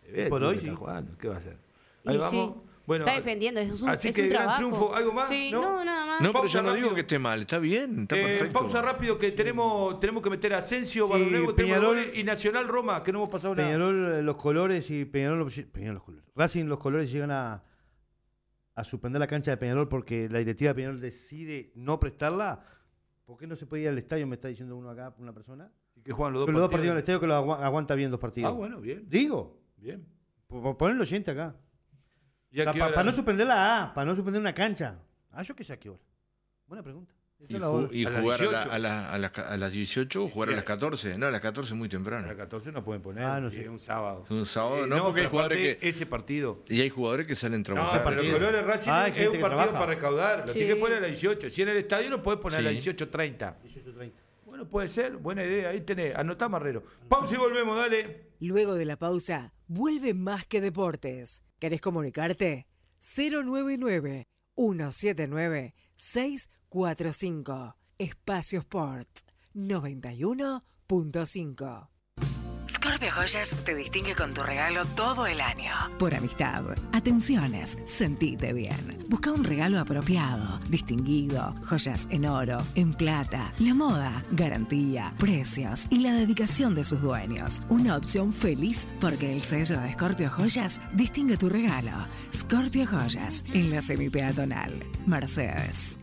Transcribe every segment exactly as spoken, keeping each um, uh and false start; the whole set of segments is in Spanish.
Eh, por hoy está sí. jugando, ¿qué va a hacer? Y Ahí sí, vamos. Bueno, está defendiendo, es un, así es que un gran trabajo. triunfo. ¿Algo más? Sí, ¿No? no, nada más. No, pero Pausa yo no rápido. digo que esté mal, está bien, está Eh, perfecto. pausa rápido que tenemos tenemos que meter a Asensio, Sí, Barrio Nuevo, tenemos Peñarol- goles, y Nacional Roma, que no hemos pasado nada. Peñarol, eh, los colores y Peñarol, los- Peñarol, los colores. Racing, los colores llegan a, a suspender la cancha de Peñarol porque la directiva de Peñarol decide no prestarla. ¿Por qué no se puede ir al estadio? Me está diciendo uno acá, una persona. Y que juegan los dos Pero los dos partidos en el partidos. estadio que lo agu- aguanta bien dos partidos. Ah, bueno, bien. Digo, Bien. por poner el oyente acá. ¿Y a qué Para hora? no suspender la A, para no suspender una cancha. Ah, yo qué sé a qué hora. Buena pregunta. Esa Y, es la ju- hora. y A las jugar a, la- dieciocho. a, la- a, las ca- a las dieciocho o jugar a Sí. las catorce. No, a las catorce es muy A temprano. las catorce no pueden poner. Ah, no es sé. un sábado. Es un sábado, Eh, no, porque hay pero jugadores aparte, que. ese partido. Y hay jugadores que salen a No, trabajar. pero los partido. colores Racing Ah, hay es gente un que partido trabaja. para recaudar. Lo Sí. tiene que poner a las dieciocho. Si en el estadio lo puedes poner a las Sí. dieciocho treinta. dieciocho treinta. Bueno, puede ser. Buena idea. Ahí tenés. Anotá, Marrero. Pausa y volvemos, dale. Luego de la pausa, vuelve Más que Deportes. ¿Querés comunicarte? cero nueve nueve, uno siete nueve, seis cuatro cinco. Espacio Sport noventa y uno punto cinco. Scorpio Joyas te distingue con tu regalo todo el año. Por amistad, atenciones, sentite bien. Busca un regalo apropiado, distinguido, joyas en oro, en plata, la moda, garantía, precios y la dedicación de sus dueños. Una opción feliz porque el sello de Scorpio Joyas distingue tu regalo. Scorpio Joyas, en la semipeatonal. Mercedes.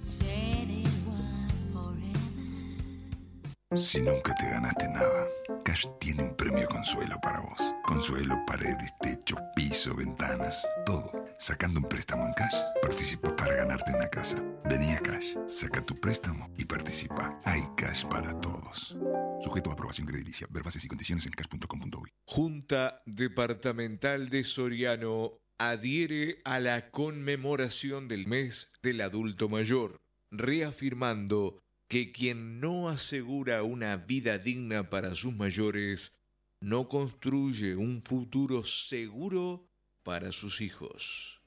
Si nunca te ganaste nada, Cash tiene un premio Consuelo para vos. Consuelo, paredes, techo, piso, ventanas, todo. Sacando un préstamo en Cash, participas para ganarte una casa. Vení a Cash, saca tu préstamo y participa. Hay Cash para todos. Sujeto a aprobación crediticia. Ver bases y condiciones en cash punto com punto uy. Junta Departamental de Soriano adhiere a la conmemoración del mes del adulto mayor, reafirmando que quien no asegura una vida digna para sus mayores no construye un futuro seguro para sus hijos.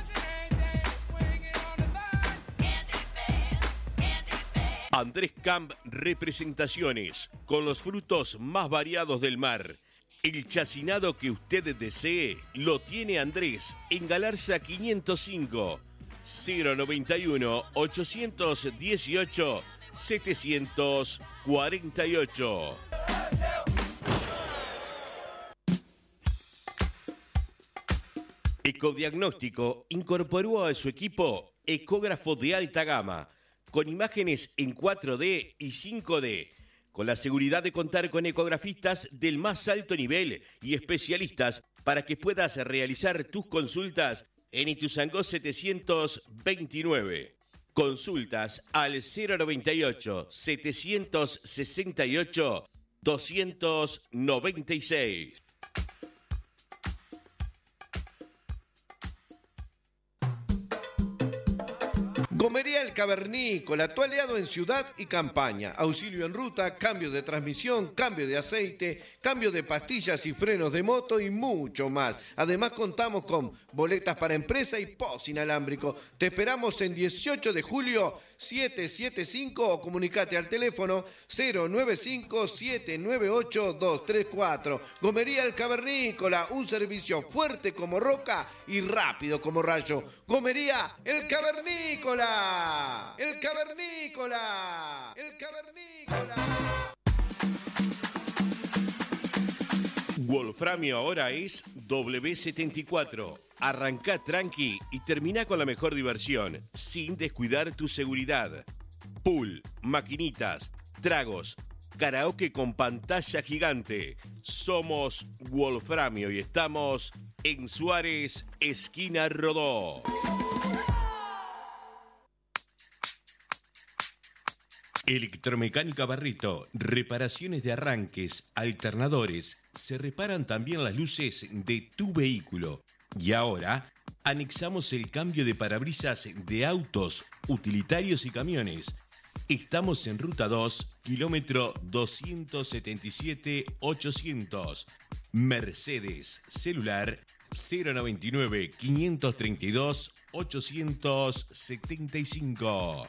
Andrés Camp Representaciones, con los frutos más variados del mar. El chacinado que usted desee lo tiene Andrés en Galarza quinientos cinco, cero noventa y uno, ochocientos dieciocho, setecientos cuarenta y ocho. Ecodiagnóstico incorporó a su equipo ecógrafo de alta gama, con imágenes en cuatro D y cinco D, con la seguridad de contar con ecografistas del más alto nivel y especialistas para que puedas realizar tus consultas en Ituzaingó setecientos veintinueve. Consultas al cero noventa y ocho, setecientos sesenta y ocho, doscientos noventa y seis. Gomería El Cavernícola, tu aliado en ciudad y campaña. Auxilio en ruta, cambio de transmisión, cambio de aceite, cambio de pastillas y frenos de moto y mucho más. Además contamos con boletas para empresa y post inalámbrico. Te esperamos en dieciocho de julio, siete siete cinco o comunicate al teléfono cero nueve cinco, siete nueve ocho, dos tres cuatro. Gomería El Cavernícola, un servicio fuerte como roca y rápido como rayo. Gomería El Cavernícola. El Cavernícola. El Cavernícola. Wolframio ahora es W setenta y cuatro. Arrancá tranqui y termina con la mejor diversión, sin descuidar tu seguridad. Pool, maquinitas, tragos, karaoke con pantalla gigante. Somos Wolframio y estamos en Suárez, esquina Rodó. Electromecánica Barreto, reparaciones de arranques, alternadores, se reparan también las luces de tu vehículo. Y ahora, anexamos el cambio de parabrisas de autos, utilitarios y camiones. Estamos en Ruta dos, kilómetro doscientos setenta y siete, ochocientos. Mercedes, celular cero noventa y nueve, quinientos treinta y dos, ochocientos setenta y cinco.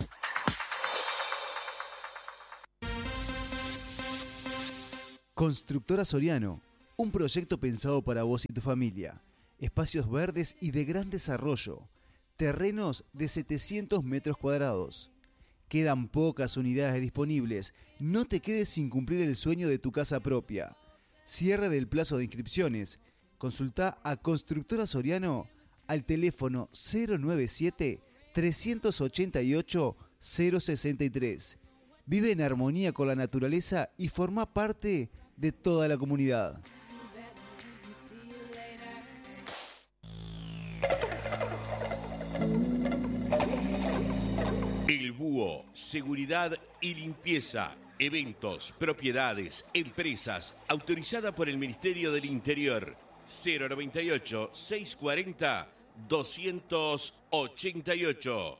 Constructora Soriano, Un proyecto pensado para vos y tu familia. Espacios verdes y de gran desarrollo. Terrenos de setecientos metros cuadrados. Quedan pocas unidades disponibles. No te quedes sin cumplir el sueño de tu casa propia. Cierre del plazo de inscripciones. Consulta a Constructora Soriano al teléfono cero noventa y siete, tres ocho ocho, cero sesenta y tres. Vive en armonía con la naturaleza y forma parte de toda la comunidad. El Búho, seguridad y limpieza, eventos, propiedades, empresas, autorizada por el Ministerio del Interior. cero noventa y ocho, seiscientos cuarenta, doscientos ochenta y ocho.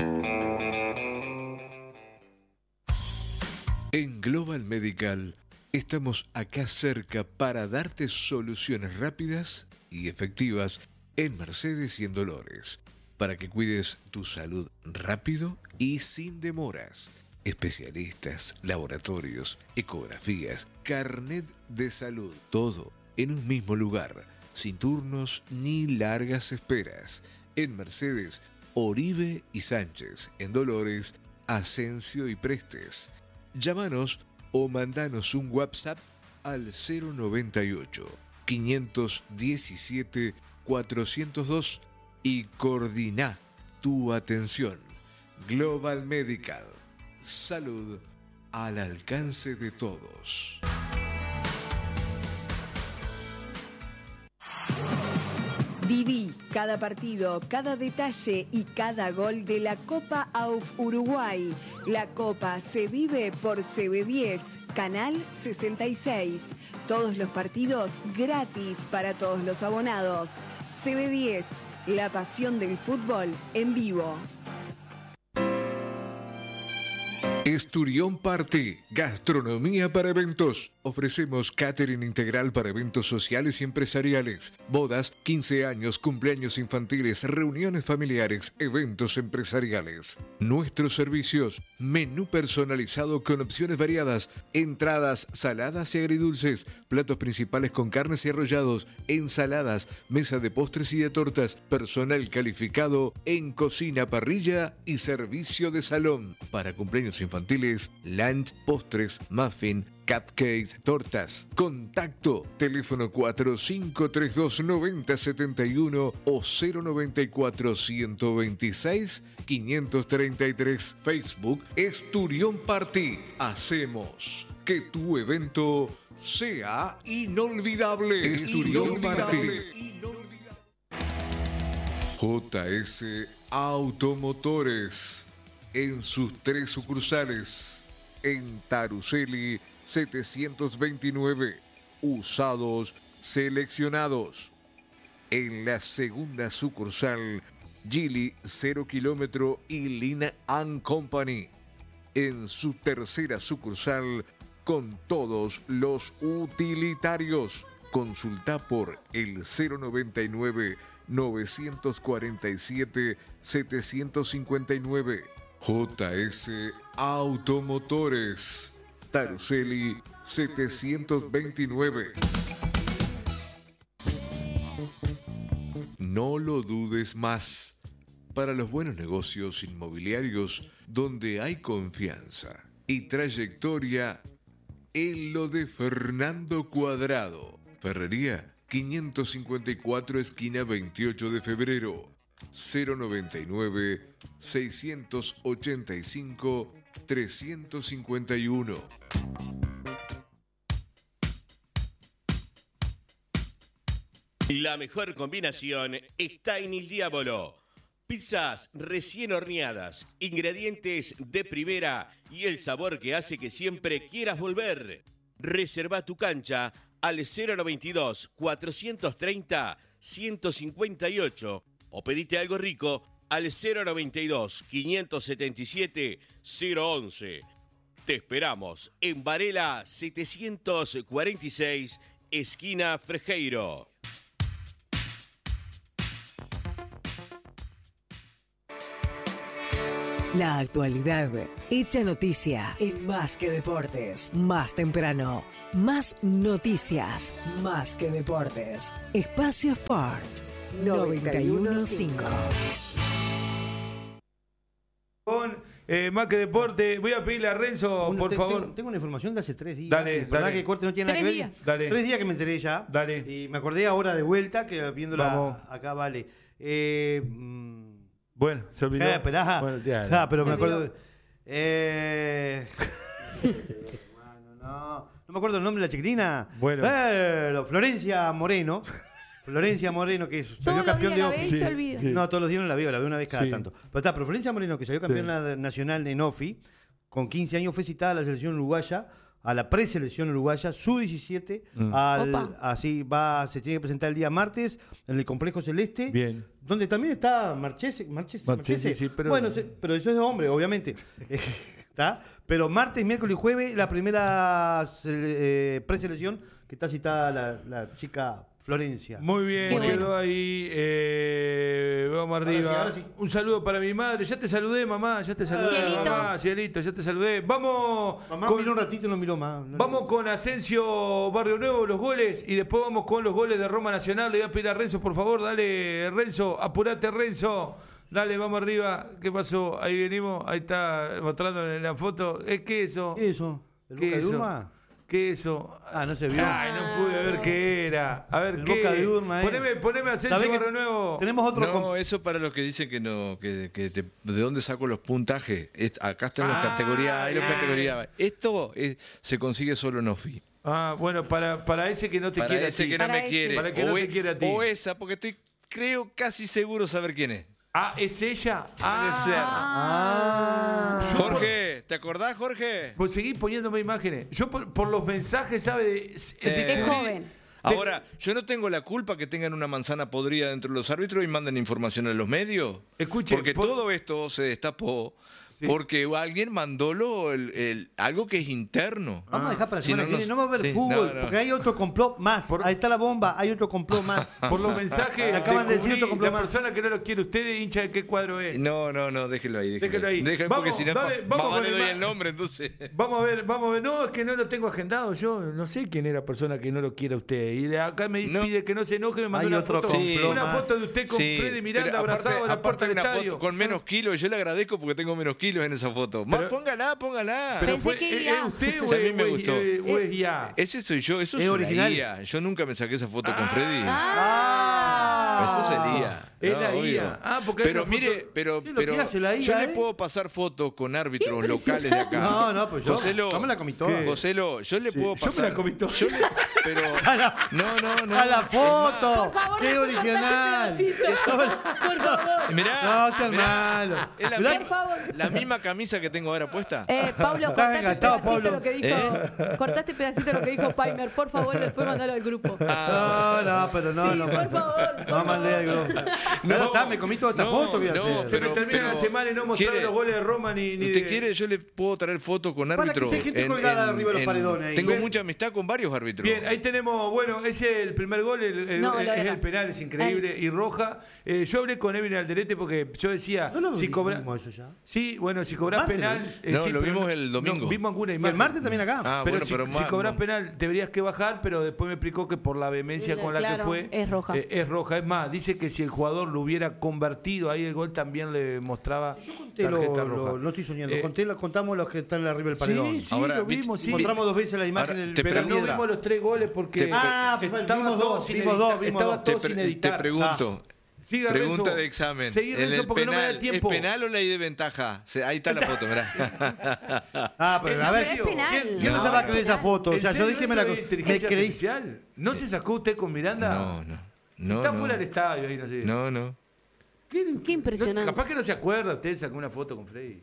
En Global Medical estamos acá cerca para darte soluciones rápidas y efectivas en Mercedes y en Dolores, para que cuides tu salud rápido y sin demoras. Especialistas, laboratorios, ecografías, carnet de salud, todo en un mismo lugar, sin turnos ni largas esperas. En Mercedes, Oribe y Sánchez. En Dolores, Asensio y Prestes. Llámanos o mandanos un WhatsApp al cero noventa y ocho, quinientos diecisiete, cuatrocientos dos y coordina tu atención. Global Medical. Salud al alcance de todos. Viví cada partido, cada detalle y cada gol de la Copa A U F Uruguay. La Copa se vive por C B diez, Canal sesenta y seis. Todos los partidos gratis para todos los abonados. C B diez, la pasión del fútbol en vivo. Esturión Party, gastronomía para eventos. Ofrecemos catering integral para eventos sociales y empresariales, bodas, quince años, cumpleaños infantiles, reuniones familiares, eventos empresariales. Nuestros servicios: menú personalizado con opciones variadas, entradas, saladas y agridulces, platos principales con carnes y arrollados, ensaladas, mesa de postres y de tortas, personal calificado en cocina, parrilla y servicio de salón. Para cumpleaños infantiles, lunch, postres, muffin, cupcakes, tortas. Contacto, teléfono cuatro cinco tres dos, nueve cero siete uno o cero noventa y cuatro, ciento veintiséis, quinientos treinta y tres. Facebook, Esturión Party. Hacemos que tu evento sea inolvidable. Esturión Party. J S Automotores, en sus tres sucursales, en Taruseli setecientos veintinueve, usados seleccionados. En la segunda sucursal, Gili cero kilómetro y Lina and Company. En su tercera sucursal, con todos los utilitarios. Consulta por el cero noventa y nueve, novecientos cuarenta y siete, setecientos cincuenta y nueve. J S Automotores, Taruseli setecientos veintinueve. No lo dudes más. Para los buenos negocios inmobiliarios donde hay confianza y trayectoria, en lo de Fernando Cuadrado. Ferrería quinientos cincuenta y cuatro, esquina veintiocho de febrero. cero noventa y nueve, seiscientos ochenta y cinco, trescientos cincuenta y uno. La mejor combinación está en El Diablo. Pizzas recién horneadas, ingredientes de primera y el sabor que hace que siempre quieras volver. Reserva tu cancha al cero noventa y dos, cuatrocientos treinta, ciento cincuenta y ocho o pedite algo rico al cero noventa y dos, quinientos setenta y siete, cero once. Te esperamos en Varela setecientos cuarenta y seis, esquina Frejeiro. La actualidad hecha noticia en Más que Deportes, más temprano. Más noticias, más que deportes. Espacio Sport noventa y uno punto cinco. Con eh, más que deporte, voy a pedirle a Renzo, Bueno, por te- favor. Tengo, tengo una información de hace tres días. Dale, ¿Verdad dale. que corte no tiene nada Tres que ver? días. Dale. Tres días que me enteré ya. Dale. Y me acordé ahora de vuelta que viéndola Vamos. acá, vale. Eh, mm, Bueno, se olvidó. eh, esperá. Bueno, tía, Ah, pero Se me acuerdo. olvidó. Eh, bueno, no, no me acuerdo el nombre de la chiquilina. Bueno. Pero, Florencia Moreno. Florencia Moreno, que salió Todos los campeón días de la ve y OFI. se olvida. Sí. No, todos los días no la veo, la veo una vez cada Sí. tanto. Pero está, pero Florencia Moreno, que salió campeona nacional en OFI, con quince años fue citada a la selección uruguaya, a la preselección uruguaya, sub diecisiete, Mm. al, Opa. así va, se tiene que presentar el día martes en el Complejo Celeste. Bien. Donde también está Marchese. Marchese, Marchese, Marchese. sí, pero- Bueno, se- pero eso es de hombre, obviamente. ¿Está? Pero martes, miércoles y jueves, la primera eh, preselección que está citada la, la chica Florencia. Muy bien, Qué quedó bueno. ahí. eh, vamos Ahora arriba. sí, ahora sí. Un saludo para mi madre. Ya te saludé, mamá. Ya te saludé, Cielito. mamá. Cielito, ya te saludé. Vamos. Mamá con- miró un ratito y no miró más. No- Vamos con Asensio Barrio Nuevo, los goles, y después vamos con los goles de Roma Nacional. Le voy a pedir a Renzo, por favor, dale, Renzo, apurate, Renzo. Dale, vamos arriba. ¿Qué pasó? Ahí venimos, ahí está mostrando en la foto. ¿Es qué eso? ¿Qué es eso? ¿El ¿Qué Boca de eso? Urma? ¿Qué eso? Ah, no se vio. Ay, no pude ver qué era. A ver, El ¿qué? Boca de Urma, eh. Poneme, poneme Asensio ¿Sabés que Barrio Nuevo. Tenemos otro. No, com- eso para los que dicen que no, que, que te- de dónde saco los puntajes. Es- acá están las Ah, categorías A y las bien. categorías B. Esto es- se consigue solo en OFI. Ah, bueno, para, para ese que no te Para quiere a ese ti. que no Para me ese. quiere. Para que no o, te e- quiere a ti. o esa, porque estoy, creo, casi seguro saber quién es. Ah, ¿es ella? Ah, ser. Ah. Jorge, ¿te acordás, Jorge? Pues seguí poniéndome imágenes. Yo por, por los mensajes, ¿sabe? Es, Es joven. Ahora, yo no tengo la culpa que tengan una manzana podrida dentro de los árbitros y manden información a los medios. Escuche, porque por- todo esto se destapó Sí. porque alguien mandó lo, el, el- algo que es interno. Vamos a dejar para la Si semana no que viene. nos- No va a haber sí, fútbol, no, no. porque hay otro complot más. Por- Ahí está la bomba, hay otro complot más. Por los mensajes, Acaban de decir descubrí otro complot la más. persona que no lo quiere usted, hincha de qué cuadro es. No, no, no, déjelo ahí. Déjelo, Déjelo ahí. Déjelo, Vamos, porque si no, dale, ma- vamos más con vale el doy ma- el nombre, entonces. Vamos a ver, vamos a ver. No, es que no lo tengo agendado. Yo no sé quién es la persona que no lo quiere a usted. Y de acá me No. pide que no se enoje, me mandó Hay una otro foto. complot Una más. foto de usted con Sí, Freddy Miranda pero aparte- abrazado a la aparte puerta hay del una estadio. foto con menos kilos. Yo le agradezco porque tengo menos kilos en esa foto. Más, Pero- póngala, póngala. Pero Pensé fue, que ¿es- I A. ¿es usted o Sí, a mí es- me o es- gustó. eh, o es I A? Ese soy yo, eso Es es, original. una I A. Yo nunca me saqué esa foto con Freddy. Ah. Eso sería. Es No, la obvio. I A. Ah, porque hay pero una mire, foto- pero, Sí, lo pero que hace la I A, yo ¿eh? le puedo pasar fotos con árbitros locales de acá. No, no, pues yo- Joselo, yo me la comí toda. Joselo, yo le puedo yo me pasar. la comí toda. yo le- pero no, no, no. ¡A la foto! Por favor, ¡Qué después original! cortate este pedacito. Por favor. Mirá, No seas mirá, malo. es la, Mirá mi- Por favor. la misma camisa que tengo ahora puesta. Eh, Pablo, Estás cortaste engatado, pedacito Pablo. lo que dijo. Cortaste pedacito de lo que dijo Paimer. Por favor, después mandalo al grupo. No, no, pero no, Sí, no. por favor, por No mandé al grupo. No, está, me comí toda esta no, foto, voy a no, hacer. Se me Pero- termina pero- la semana y no mostraron ¿quiere- los goles de Roma ni, ni ¿Usted de- quiere? Yo le puedo traer fotos con Para que árbitros. si hay gente colgada arriba de los paredones ahí. Tengo Bien. mucha amistad con varios árbitros. Bien, ahí tenemos, bueno, ese es el primer gol, el, el- No, el- lo es deja. el penal, es increíble, y roja. Eh, yo hablé con Evin Alderete porque yo decía, No lo si cobras... vimos eso ya. Sí, bueno, si cobras Martes, penal... ¿no? eh, No, sí, lo pero vimos el domingo. No, vimos alguna Y el imagen. martes también acá. Ah, pero bueno, si, pero si más- cobras más- penal deberías que bajar, pero después me explicó que por la vehemencia Eh, con la que claro, fue es roja. eh, es roja. Es más, dice que si el jugador lo hubiera convertido ahí el gol también le mostraba Conté lo- tarjeta lo- roja. no estoy soñando. Eh, Conté, lo- contamos los que están arriba del paredón. Sí, sí, Ahora, lo viste- vimos, sí. Mostramos dos veces la imagen Ahora, del te Pero de no piedra. vimos los tres goles porque Te- Ah, pues, estaba vimos todo dos, sin vimos editar, dos, vimos estaba dos. Te, todo pre- sin te editar. pregunto. Ah. Siga, Pregunta Renzo. de examen. Seguí, En Renzo, el porque no me da penal, tiempo. ¿es penal o ley de ventaja? Se- ahí está la foto, mirá. Ah, pero ¿En a ver, serio? ¿quién, penal. quién no, No. se va a creer esa foto? O ¿En sea, yo serio dije, eso me la de me inteligencia creí. artificial? ¿No se sacó usted con Miranda? No, no. No, Está no. fuera del estadio ahí, no sé. No, no. ¿Qué, Qué impresionante. no sé, capaz que no se acuerda, usted sacó una foto con Freddy.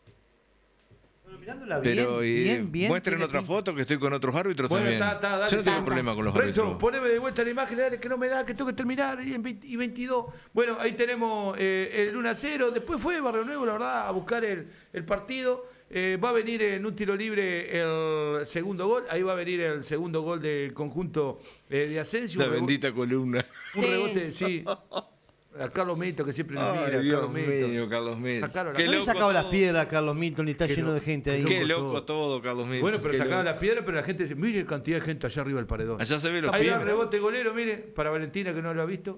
Mirándola bien, Pero eh, bien, bien, muestren tiene otra pinta. foto que estoy con otros árbitros Bueno, también. está, está, dale, Yo no tengo está. problema con los Renzo, árbitros. poneme de vuelta la imagen, dale, que no me da, que tengo que terminar y en veinte y veintidós. Bueno, ahí tenemos eh, el uno a cero. Después fue Barrio Nuevo, la verdad, a buscar el, el partido. Eh, va a venir en un tiro libre el segundo gol. Ahí va a venir el segundo gol del conjunto eh, de Asensio. La Un rebo- bendita columna. Un Sí. rebote, sí. A Carlos Mito, que siempre nos Ay, mira. Dios Carlos Mito. mío, Carlos Mito. Sacaron la- Qué No le loco sacaba las todo. piedras a Carlos Milton, ni está Qué lleno loco, de gente ahí. Qué loco todo, Carlos Mito. Bueno, pero Qué sacaban loco. las piedras, pero la gente dice, mire cantidad de gente allá arriba del paredón. Allá se ve los Ahí va piedras. rebote golero, mire, para Valentina que no lo ha visto.